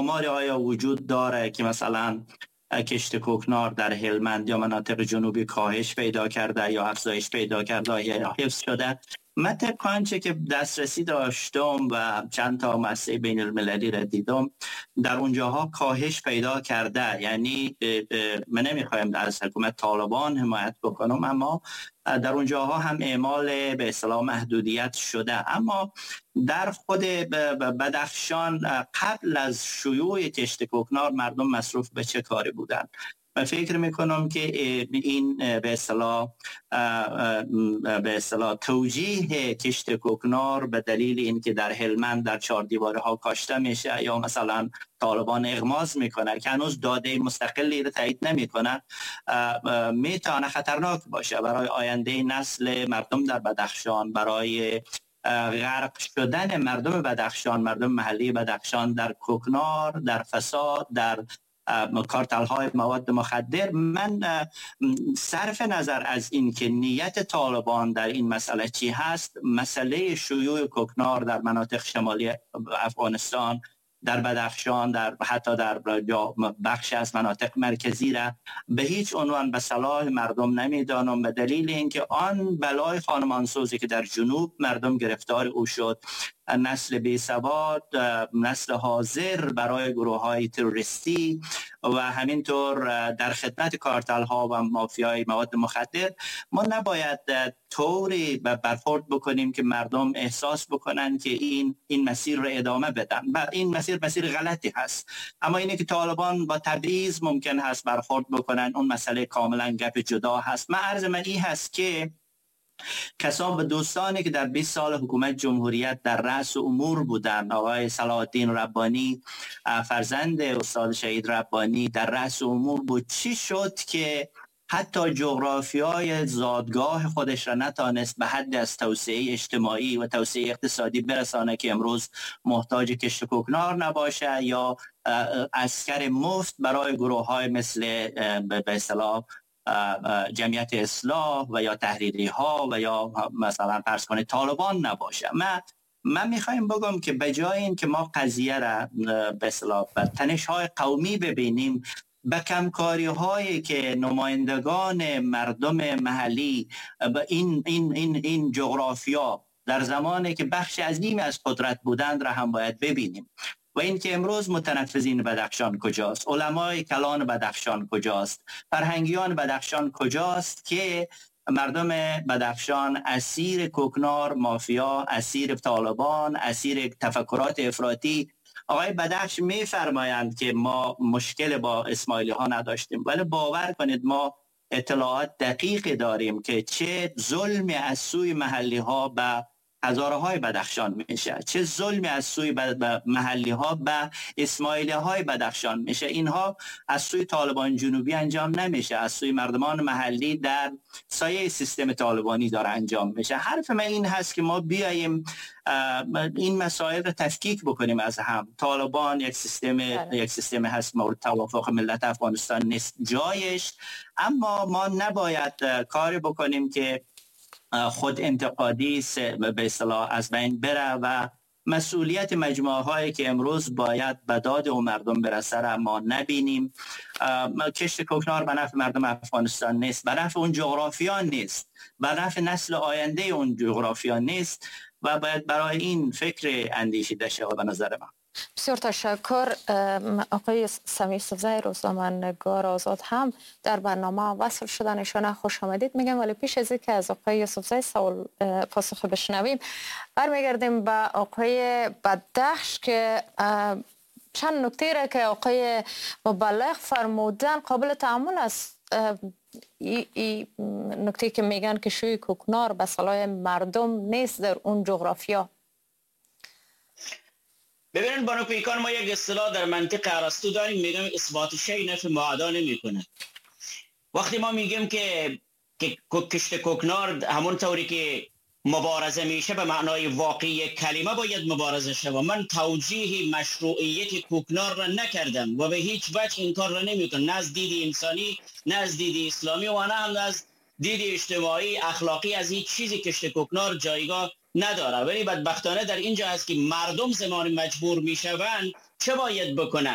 آمار آیا وجود داره که مثلا کشت کوکنار در هلمند یا مناطق جنوبی کاهش پیدا کرده یا افزایش پیدا کرده یا حفظ شده؟ من طبق آنچه که دسترسی داشتم و چند تا مؤسسه بین المللی را دیدم، در اونجاها کاهش پیدا کرده. یعنی من نمیخوایم از حکومت طالبان حمایت بکنم، اما در اونجاها هم اعمال به اصطلاح محدودیت شده. اما در خود بدخشان قبل از شیوع کشت کوکنار مردم مصروف به چه کاری بودند؟ من فکر میکنم که این به اصطلاح توجیه کشت کوکنار به دلیل اینکه در هلمند در 4 دیواره ها کاشته میشه یا مثلا طالبان اغماض میکنه که هنوز داده مستقلی رو تایید نمیکنه، میتونه خطرناک باشه برای آینده نسل مردم در بدخشان، برای غرق شدن مردم بدخشان، مردم محلی بدخشان در کوکنار، در فساد، در کارتل های مواد مخدر. من صرف نظر از این که نیت طالبان در این مسئله چی هست، مسئله شیوع کوکنار در مناطق شمالی افغانستان، در بدخشان، در حتی در بخش از مناطق مرکزی را به هیچ عنوان به صلاح مردم نمیدانم، به دلیل اینکه آن بلای خانمانسوزی که در جنوب مردم گرفتار او شد، نسل بی سواد، نسل حاضر برای گروه های تروریستی و همینطور در خدمت کارتل ها و مافیای مواد مخدر، ما نباید طوری برخورد بکنیم که مردم احساس بکنن که این مسیر رو ادامه بدن. و این مسیر غلطی هست. اما اینه که طالبان با تبعیض ممکن هست برخورد بکنن، اون مسئله کاملا گپ جدا هست. من عرض من این هست که کسان و دوستانی که در 20 سال حکومت جمهوریت در رأس امور بودند، آقای صلاح الدین ربانی فرزند استاد شهید ربانی در رأس امور بود، چی شد که حتی جغرافیای زادگاه خودش را نتانست به حد از توسعه اجتماعی و توسعه اقتصادی برسانه که امروز محتاج کشت کوکنار نباشه یا عسکر مفت برای گروه های مثل به اصطلاح جمعیت اصلاح و یا تحریری ها و یا مثلا فرض کنید طالبان نباشه. من میخوایم بگم که به جای این که ما قضیه را به اصطلاح تنش های قومی ببینیم، به کمکاری هایی که نمایندگان مردم محلی به این جغرافیا در زمانی که بخش عظیمی از قدرت بودند را هم باید ببینیم. و اینکه امروز متنفذین بدخشان کجاست؟ علمای کلان بدخشان کجاست؟ فرهنگیان بدخشان کجاست که مردم بدخشان اسیر کوکنار مافیا، اسیر طالبان، اسیر تفکرات افراطی؟ آقای بدخش میفرمایند که ما مشکل با اسماعیلی ها نداشتیم، ولی باور کنید ما اطلاعات دقیقی داریم که چه ظلمی از سوی محلی ها به هزاره های بدخشان میشه، چه ظلمی از سوی محلی ها به اسماعیلی های بدخشان میشه. اینها از سوی طالبان جنوبی انجام نمیشه، از سوی مردمان محلی در سایه سیستم طالبانی داره انجام میشه. حرف من این هست که ما بیاییم این مسائل رو تفکیک بکنیم از هم. طالبان یک سیستم هست مورد توافق ملت افغانستان نیست جایش، اما ما نباید کاری بکنیم که خود انتقادی به اصطلاح از بین بره و مسئولیت مجموعه هایی که امروز باید به داد و مردم برسه را ما نبینیم. کشت کوکنار به نفع مردم افغانستان نیست، به نفع اون جغرافیان نیست، به نفع نسل آینده اون جغرافیان نیست و باید برای این فکر اندیشیده شود به نظر من. بسیار تشکر. آقای سمیع یوسفزی روزنامه‌نگار آزاد هم در برنامه وصل شدن، ایشان خوش آمدید میگم. ولی پیش از اینکه از آقای یوسفزی سوال پاسخ بشنویم، برمیگردیم به آقای بدخش که چند نکته را که آقای مبلغ فرمودن قابل تأمل است. این نکته که میگن که شوی کوکنار به صلاح مردم نیست در اون جغرافیا. ببینید بانو پیکان، ما یک اصطلاح در منطق ارسطو داریم، میگیم اثبات شیء نفی معدا نمیکنه. وقتی ما میگیم که کشت کوکنار همون طوری که مبارزه میشه به معنای واقعی کلمه باید مبارزه شود. من توجیه مشروعیت کوکنار را نکردم و به هیچ وجه این کار را نمیکنم، نه از دید انسانی، نه از دید اسلامی و نه هم از دید اجتماعی اخلاقی. از هیچ چیزی کشت کوکنار جایگاه نداره. ولی بدبختانه در اینجا هست که مردم زمان مجبور میشوند چه باید بکنن؟